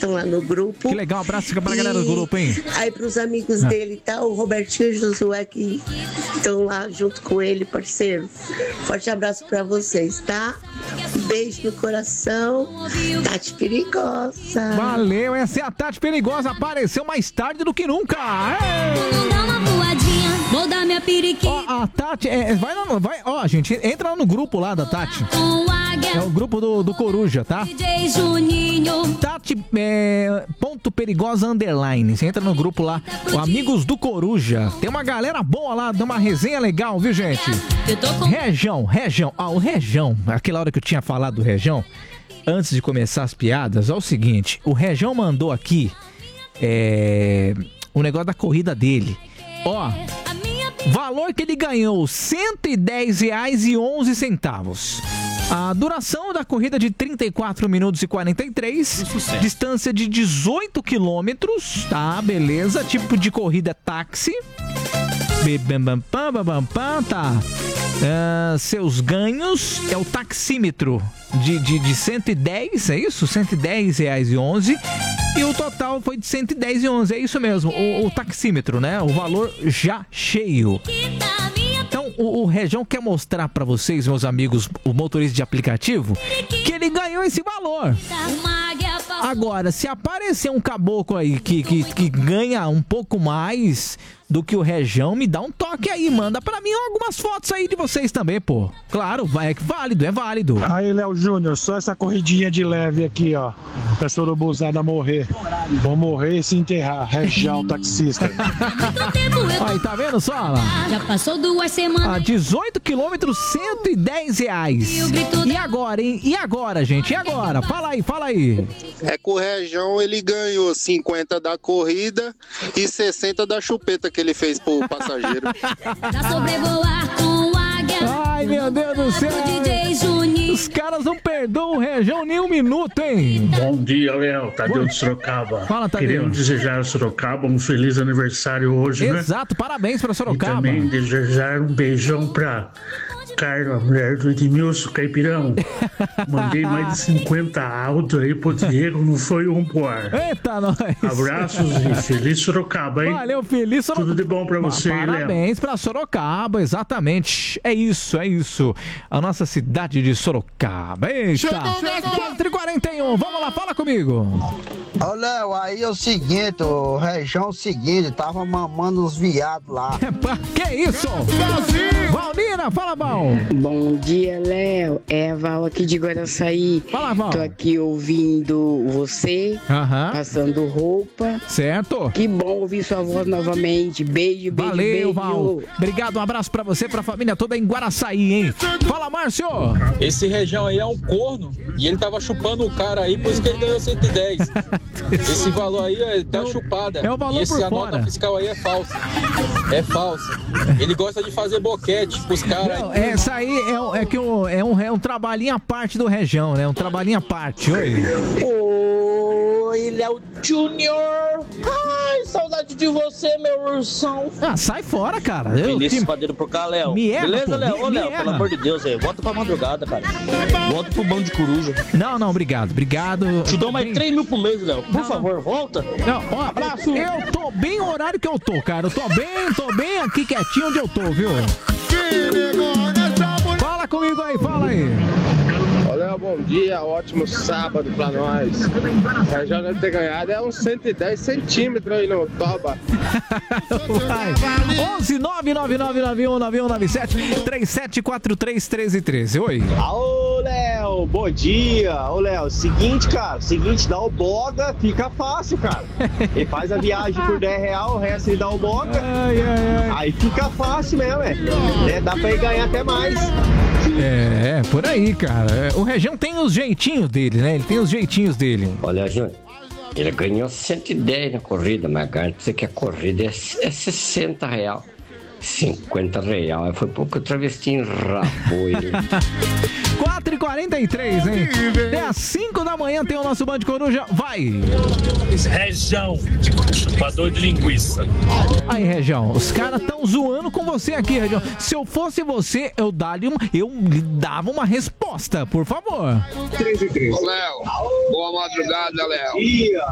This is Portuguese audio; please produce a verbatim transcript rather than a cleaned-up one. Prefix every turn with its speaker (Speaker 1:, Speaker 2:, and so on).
Speaker 1: estão lá no grupo.
Speaker 2: Que legal, abraço pra galera do grupo, hein?
Speaker 1: Aí pros amigos ah. dele, tá? O Robertinho e o Josué que estão lá junto com ele, parceiro. Forte abraço pra vocês, tá? Beijo no coração. Tati Perigosa.
Speaker 2: Valeu, essa é a Tati Perigosa. Apareceu mais tarde do que nunca.
Speaker 3: Vou dar minha periquita.
Speaker 2: Ó, a Tati, é, vai lá, vai, ó, gente, entra lá no grupo lá da Tati. É o grupo do, do Coruja, tá? Tati é, ponto perigosa underline. Você entra no grupo lá, o Amigos do Coruja. Tem uma galera boa lá, dá uma resenha legal, viu, gente? Região, região, ah, o Região, aquela hora que eu tinha falado do Região, antes de começar as piadas, é o seguinte, o Região mandou aqui é, o negócio da corrida dele. Ó, valor que ele ganhou, cento e dez reais e onze centavos. A duração da corrida de trinta e quatro minutos e quarenta e três. Distância de dezoito quilômetros, tá, beleza. Tipo de corrida táxi. Tá. Uh, seus ganhos é o taxímetro de, de, de cento e dez, é isso? cento e dez reais e onze. E o total foi de cento e dez e onze, é isso mesmo, o, o taxímetro, né? O valor já cheio. Então, o, o Região quer mostrar pra vocês, meus amigos, o motorista de aplicativo, que ele ganhou esse valor. Agora, se aparecer um caboclo aí que, que, que ganha um pouco mais do que o Região, me dá um toque aí, manda pra mim algumas fotos aí de vocês também, pô. Claro, é válido, é válido.
Speaker 4: Aí, Léo Júnior, só essa corridinha de leve aqui, ó. Pra sorobuzada morrer. Vou morrer e se enterrar. Região taxista.
Speaker 2: Aí, tá vendo só? Lá?
Speaker 3: Já passou duas semanas.
Speaker 2: Ah, dezoito quilômetros, cento e dez reais. E agora, hein? E agora, gente? E agora? Fala aí, fala aí.
Speaker 5: É que o Região, ele ganhou cinquenta da corrida e sessenta da chupeta que ele fez pro passageiro.
Speaker 3: Pra sobrevoar com águia.
Speaker 2: Ai, meu Deus do céu. Os caras não perdoam o Região nem um minuto, hein?
Speaker 6: Bom dia, Léo. Tadeu de Sorocaba.
Speaker 2: Fala, Tadeu.
Speaker 6: Queremos desejar a Sorocaba um feliz aniversário hoje,
Speaker 2: Exato,
Speaker 6: né?
Speaker 2: Exato, parabéns pra Sorocaba.
Speaker 6: E também desejar um beijão pra Carla, mulher do Edmilson Caipirão. Mandei mais de cinquenta áudios aí pro Diego, não foi um pro ar.
Speaker 2: Eita, nós.
Speaker 6: Abraços e feliz Sorocaba, hein?
Speaker 2: Valeu, feliz Sorocaba.
Speaker 6: Tudo de bom pra você, Léo.
Speaker 2: Parabéns pra Sorocaba, exatamente. É isso, é isso. A nossa cidade de Sorocaba. Eita. quatro e quarenta e um, vamos lá, fala comigo.
Speaker 7: Ô, Léo, aí é o seguinte, o Região é o seguinte, tava mamando os viados lá.
Speaker 2: Que isso? Valmira, fala, Val.
Speaker 8: Bom dia, Léo. É a Val aqui de Guaraçaí.
Speaker 2: Fala, Val.
Speaker 8: Tô aqui ouvindo você,
Speaker 2: uh-huh.
Speaker 8: passando roupa.
Speaker 2: Certo.
Speaker 8: Que bom ouvir sua voz novamente. Beijo, beijo,
Speaker 2: Valeu,
Speaker 8: beijo.
Speaker 2: Val. Obrigado, um abraço pra você, pra família toda em Guaraçaí, hein? Fala, Márcio.
Speaker 9: Esse Região aí é um corno e ele tava chupando o cara aí, por isso que ele ganhou cento e dez. Esse valor aí é até chupada.
Speaker 2: É o valor
Speaker 9: e esse
Speaker 2: por
Speaker 9: a
Speaker 2: fora.
Speaker 9: Nota fiscal aí é falsa. É falsa. Ele gosta de fazer boquete pros caras.
Speaker 2: Essa aí é, é, que um, é, um, é um trabalhinho à parte do Região, né? Um trabalhinho à parte. Oi.
Speaker 10: Oi, Léo Júnior. Ai, saudade de você, meu ursão.
Speaker 2: Ah, sai fora, cara. Eu,
Speaker 10: Feliz
Speaker 2: que...
Speaker 10: padeiro pro cá, Léo.
Speaker 2: Me erra,
Speaker 10: Beleza,
Speaker 2: pô,
Speaker 10: Léo?
Speaker 2: me,
Speaker 10: Ô, Léo,
Speaker 2: me
Speaker 10: pelo amor de Deus, aí. Volta pra madrugada, cara. Volta pro bando de coruja.
Speaker 2: Não, não, obrigado. Obrigado.
Speaker 10: Te dou mais três mil por mês, Léo. Por não, favor, não. volta.
Speaker 2: Não, ó, abraço. Eu tô bem no horário que eu tô, cara. Eu tô bem, tô bem aqui quietinho onde eu tô, viu? Fala comigo aí, fala aí.
Speaker 11: Olha, bom dia, ótimo sábado pra nós. A Região deve ter ganhado é uns cento e dez centímetros aí no toba.
Speaker 2: onze nove nove nove nove um nove um nove sete três sete quatro três três três. Oi.
Speaker 12: Alô, Léo, bom dia. Ô, Léo, seguinte, cara, seguinte, dá o boga, fica fácil, cara. Ele faz a viagem por dez reais, o resto ele dá o boga.
Speaker 2: Ai, ai, ai.
Speaker 12: Aí fica fácil mesmo, é. é. Dá pra ele ganhar até mais.
Speaker 2: É, por aí, cara. O Região tem os jeitinhos dele, né? Ele tem os jeitinhos dele.
Speaker 13: Olha, Júnior, ele ganhou cento e dez na corrida, mas garanto pra você que a corrida é, é sessenta reais. cinquenta reais. Foi pouco o travestinho rabou ele.
Speaker 2: quatro e quarenta e três, hein? Até às cinco da manhã tem o nosso Band Coruja. Vai!
Speaker 6: Região, chupador de linguiça.
Speaker 2: Aí, Região, os caras tão zoando com você aqui, Região. Se eu fosse você, eu, dava uma, eu lhe dava uma resposta, por favor.
Speaker 11: três e três. Ô, Léo, boa madrugada, Léo.